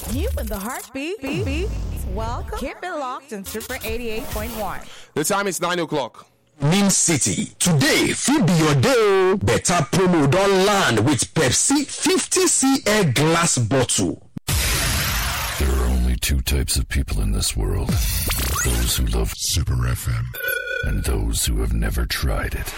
New in the heartbeat. Beat. Welcome. Keep it locked on Super 88.1. The time is 9 o'clock. Nim City. Today, fit be your day. Better promo don't land with Pepsi 50cl glass bottle. There are only two types of people in this world. Those who love Super FM and those who have never tried it.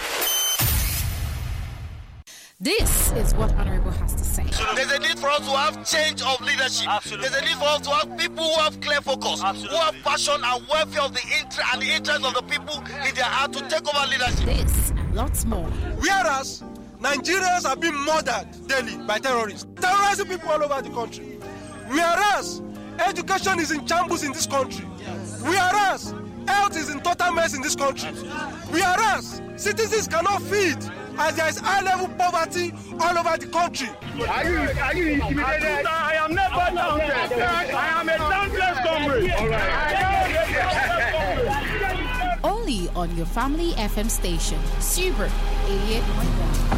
This is what Honorable has to say. There's a need for us to have change of leadership. Absolutely. There's a need for us to have people who have clear focus, Absolutely. who have passion and welfare of the interest of the people in their heart to take over leadership. This and lots more. Whereas Nigerians are being murdered daily by terrorists, terrorizing people all over the country. Whereas education is in shambles in this country. Whereas health is in total mess in this country. Whereas citizens cannot feed as there is high-level poverty all over the country. Are you intimidated? I am never doubted. I am a doubtless comrade. Only on your family FM station, Super 88.1.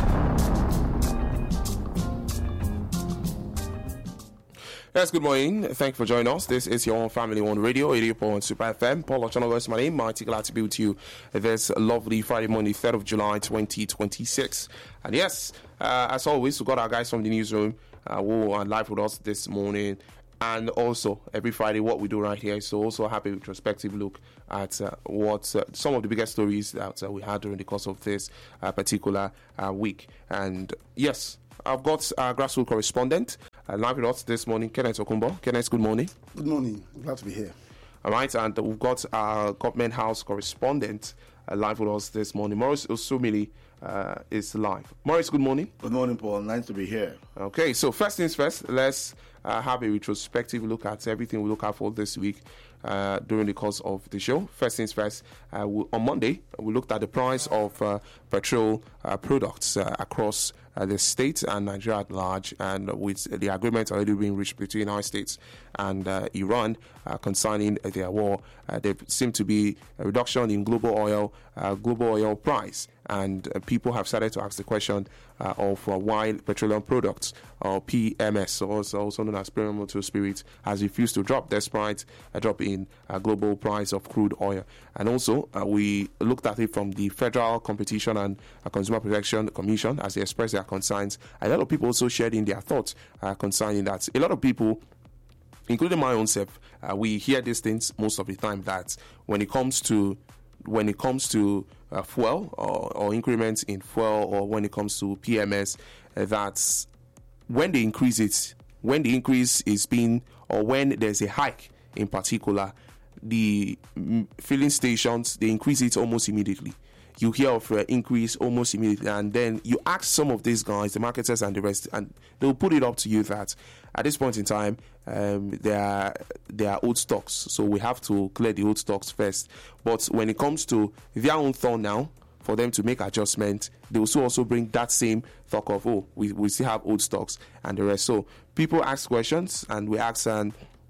Yes, good morning. Thank you for joining us. This is your own family on radio, 88.1 Super FM. Paul Ochonogo is my name. Mighty glad to be with you this lovely Friday morning, 3rd of July, 2026. And yes, as always, we've got our guys from the newsroom who are live with us this morning. And also, every Friday, what we do right here is also have a retrospective look at what some of the biggest stories that we had during the course of this particular week. And yes, I've got our grassroots correspondent live with us this morning, Kenneth Okumbo. Kenneth, good morning. Good morning. Glad to be here. All right, and we've got our Government House correspondent live with us this morning. Maurice Osumili is live. Maurice, good morning. Good morning, Paul. Nice to be here. Okay, so first things first, let's have a retrospective look at everything we look out for this week during the course of the show. First things first, on Monday, we looked at the price of petrol products across the state and Nigeria at large, and with the agreement already being reached between our states and Iran concerning their war, there seemed to be a reduction in global oil price, and people have started to ask the question of why petroleum products, or PMS, also known as premium motor spirit, has refused to drop despite a drop in global price of crude oil. And also, we looked at it from the Federal Competition and Consumer Protection Commission as they expressed their concerns. A lot of people also shared in their thoughts concerning that. A lot of people, including my own self, we hear these things most of the time, that when it comes to fuel or increments in fuel, or when it comes to PMS, that's when they increase it, when the increase is being, or when there's a hike in particular, the filling stations, they increase it almost immediately. You hear of increase almost immediately, and then you ask some of these guys, the marketers and the rest, and they'll put it up to you that at this point in time, there are old stocks, so we have to clear the old stocks first. But when it comes to their own thought now, for them to make adjustment, they also bring that same thought of, we still have old stocks and the rest. So people ask questions, and we ask, and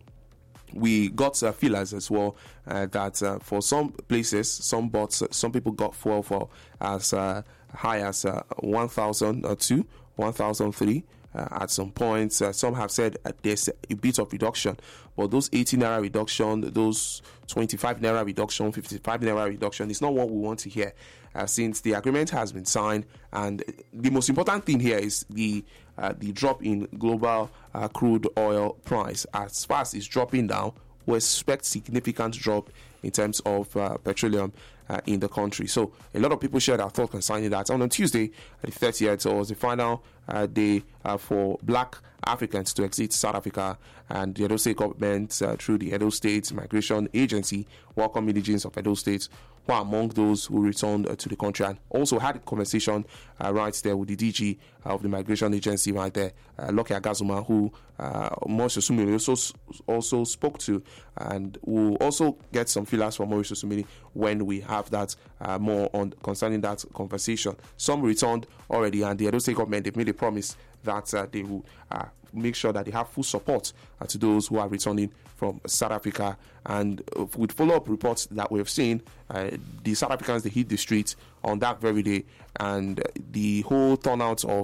we got feelers as well that for some places, some people got fuel for as high as 1,002, 1,003. At some points, some have said there's a bit of reduction, but those 80 naira reduction, those 25 naira reduction, 55 naira reduction is not what we want to hear, since the agreement has been signed. And the most important thing here is the drop in global crude oil price. As far as it's dropping down, we expect significant drop in terms of petroleum in the country. So a lot of people shared their thoughts concerning that. On Tuesday, the 30th, it was the final day for Black Africans to exit South Africa, and the Edo State government, through the Edo State Migration Agency, welcomed indigents of Edo State who are among those who returned to the country, and also had a conversation right there with the DG of the Migration Agency right there, Lucky Agazuma, who Maurice Osumili also spoke to, and we'll also get some feelers from Maurice Osumili when we have that more on concerning that conversation. Some returned already, and the Edo State government, they've made a promise that they will make sure that they have full support to those who are returning from South Africa. And with follow-up reports that we've seen, the South Africans, they hit the streets on that very day, and the whole turnout of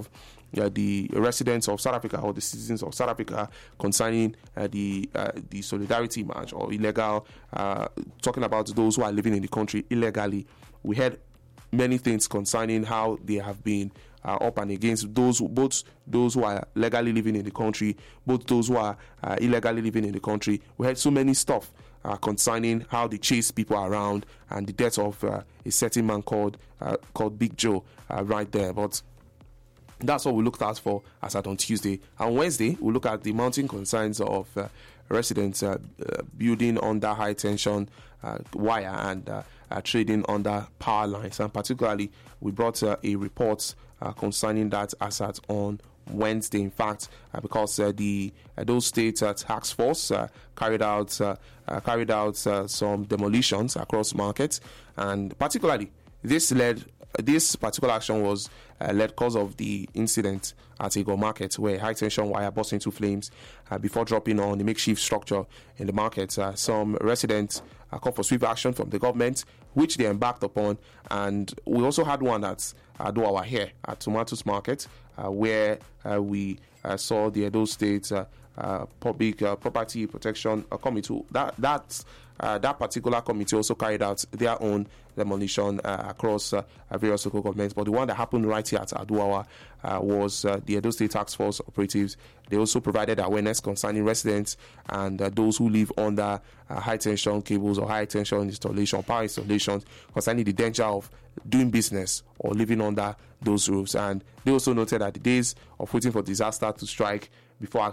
the residents of South Africa or the citizens of South Africa concerning the Solidarity March or illegal, talking about those who are living in the country illegally. We heard many things concerning how they have been up and against both those who are legally living in the country, both those who are illegally living in the country. We had so many stuff concerning how they chase people around and the death of a certain man called Big Joe right there. But that's what we looked at for as at on Tuesday. On Wednesday, we look at the mounting concerns of residents building under high tension wire and trading under power lines. And particularly, we brought a report concerning that as at on Wednesday, in fact, because the Edo State Task Force carried out some demolitions across markets, and particularly this particular action was led because of the incident at Ego Market, where high tension wire burst into flames before dropping on the makeshift structure in the market. Some residents called for swift action from the government, which they embarked upon, and we also had one at Adoawa here at Tomatoes Market, where we saw the Edo State Public Property Protection Committee. That particular committee also carried out their own demolition across various local governments. But the one that happened right here at Adoawa was the Edo State Task Force operatives. They also provided awareness concerning residents and those who live under high tension cables or high tension installation, power installations, concerning the danger of doing business or living under those roofs. And they also noted that the days of waiting for disaster to strike before